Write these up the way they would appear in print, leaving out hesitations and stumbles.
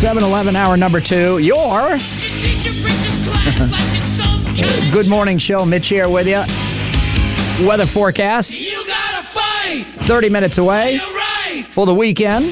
7-Eleven, hour number 2. Your Good Morning Show. Mitch here with you. Weather forecast. 30 minutes away for the weekend,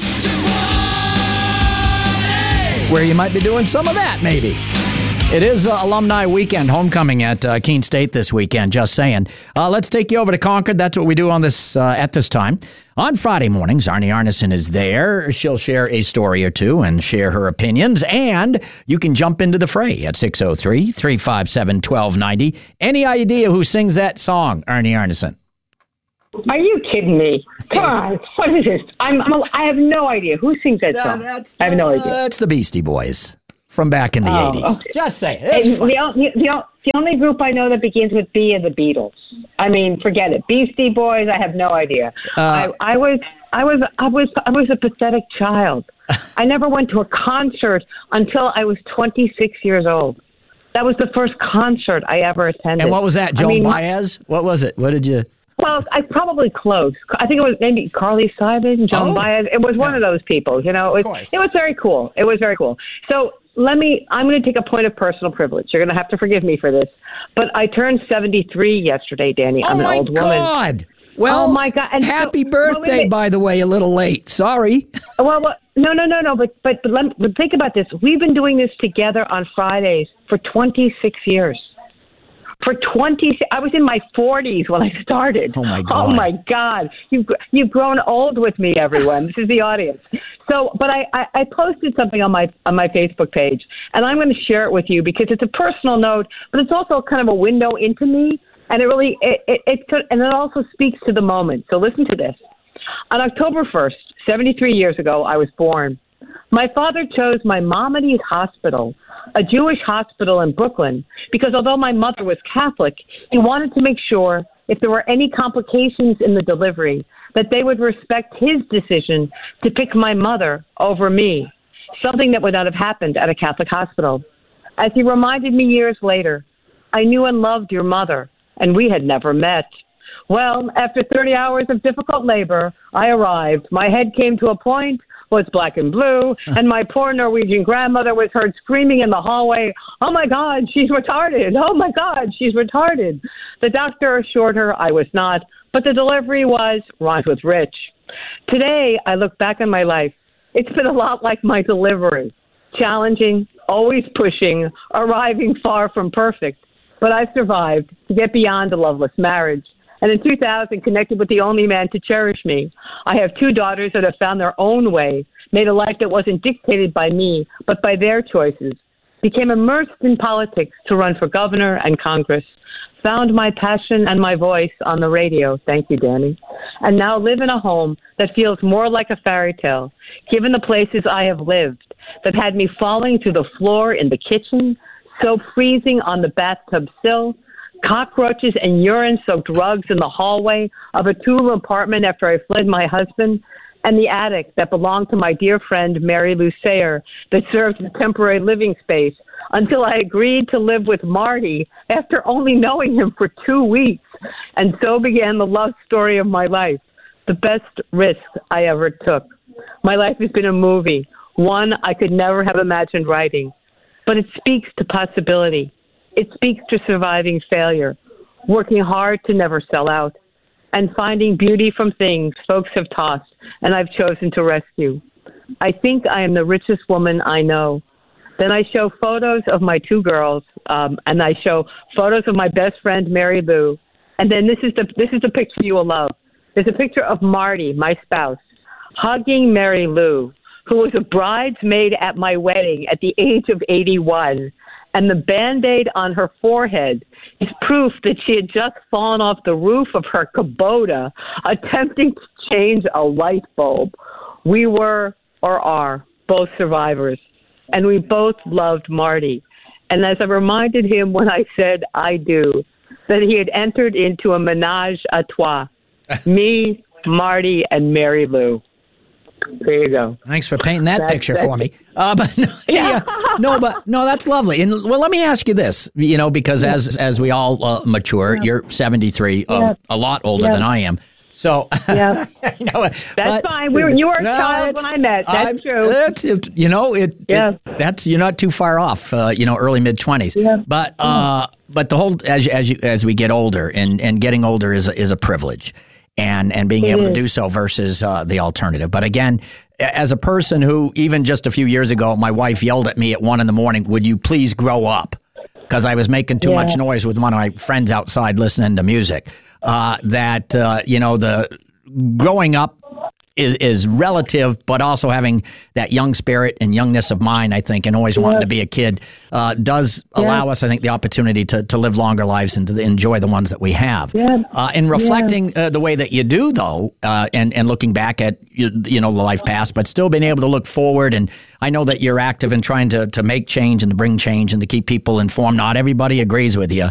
where you might be doing some of that, maybe. It is Alumni Weekend, homecoming at Keene State this weekend, just saying. Let's take you over to Concord. That's what we do on this at this time. On Friday mornings, Arnie Arneson is there. She'll share a story or two and share her opinions, and you can jump into the fray at 603-357-1290. Any idea who sings that song, Arnie Arneson? Are you kidding me? Come on. What is this? I have no idea. Who sings that song? I have no idea. It's the Beastie Boys from back in the 80s. Okay. Just say it. The only group I know that begins with B are the Beatles. I mean, forget it. Beastie Boys, I have no idea. I was a pathetic child. I never went to a concert until I was 26 years old. That was the first concert I ever attended. And what was that, Joan Baez? What was it? What did you... Well, I probably close. I think it was maybe Carly Simon, Joan Baez. It was one of those people, you know. It was very cool. It was very cool. So I'm going to take a point of personal privilege. You're going to have to forgive me for this. But I turned 73 yesterday, Danny. I'm an old woman. Oh, my God. Well, oh my God. And happy birthday, by the way, a little late. Sorry. No. But think about this. We've been doing this together on Fridays for 26 years. I was in my 40s when I started. Oh, my God. Oh, my God. You've grown old with me, everyone. This is the audience. So, but I posted something on my Facebook page, and I'm going to share it with you because it's a personal note, but it's also kind of a window into me, and it also speaks to the moment. So listen to this. On October 1st, 73 years ago, I was born. My father chose Maimonides Hospital, a Jewish hospital in Brooklyn, because although my mother was Catholic, he wanted to make sure if there were any complications in the delivery, that they would respect his decision to pick my mother over me, something that would not have happened at a Catholic hospital. As he reminded me years later, I knew and loved your mother, and we had never met. Well, after 30 hours of difficult labor, I arrived. My head came to a point, was black and blue, and my poor Norwegian grandmother was heard screaming in the hallway, "Oh my God, she's retarded! Oh my God, she's retarded!" The doctor assured her I was not, but the delivery rhymed with rich. Today, I look back on my life. It's been a lot like my delivery. Challenging, always pushing, arriving far from perfect. But I survived to get beyond a loveless marriage. And in 2000, connected with the only man to cherish me. I have 2 daughters that have found their own way, made a life that wasn't dictated by me, but by their choices. Became immersed in politics to run for governor and Congress. Found my passion and my voice on the radio. Thank you, Danny. And now live in a home that feels more like a fairy tale, given the places I have lived, that had me falling through the floor in the kitchen, so freezing on the bathtub sill, cockroaches and urine-soaked rugs in the hallway of a 2-room apartment after I fled my husband, and the attic that belonged to my dear friend Mary Lou Sayer that served as a temporary living space until I agreed to live with Marty after only knowing him for 2 weeks. And so began the love story of my life, the best risk I ever took. My life has been a movie, one I could never have imagined writing, but it speaks to possibility. It speaks to surviving failure, working hard to never sell out, and finding beauty from things folks have tossed and I've chosen to rescue. I think I am the richest woman I know. Then I show photos of my 2 girls, and I show photos of my best friend, Mary Lou. And then this is the picture you will love. There's a picture of Marty, my spouse, hugging Mary Lou, who was a bridesmaid at my wedding at the age of 81. And the Band-Aid on her forehead is proof that she had just fallen off the roof of her Kubota attempting to change a light bulb. We were, or are, both survivors, and we both loved Marty. And as I reminded him when I said I do, that he had entered into a menage a trois, me, Marty, and Mary Lou. There you go. Thanks for painting that picture for me. But that's lovely. And well, let me ask you this, because as we all mature, you're 73, a lot older than I am. So, Yeah. That's fine. You were a child when I met. That's true. You're not too far off. Early mid-20s. Yeah. But the whole as we get older and getting older is a privilege. And being able to do so versus the alternative. But again, as a person who, even just a few years ago, my wife yelled at me at 1 a.m, would you please grow up? Because I was making too much noise with one of my friends outside listening to music. The growing up is relative, but also having that young spirit and youngness of mind, I think, and always wanting to be a kid does allow us, I think, the opportunity to live longer lives and to enjoy the ones that we have. Yeah. In reflecting the way that you do, though, and looking back at the life past, but still being able to look forward. And I know that you're active in trying to make change and to bring change and to keep people informed. Not everybody agrees with you,